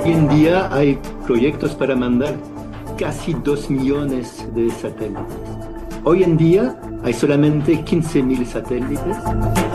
Hoy en día hay proyectos para mandar casi 2 millones de satélites. Hoy en día hay solamente 15.000 satélites